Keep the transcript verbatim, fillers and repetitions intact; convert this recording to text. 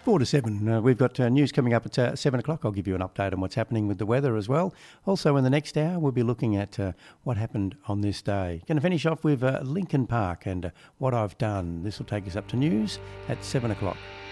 Four to seven. Uh, we've got uh, news coming up at uh, seven o'clock. I'll give you an update on what's happening with the weather as well. Also, in the next hour, we'll be looking at uh, what happened on this day. Going to finish off with uh, Lincoln Park and uh, what I've done. This will take us up to news at seven o'clock.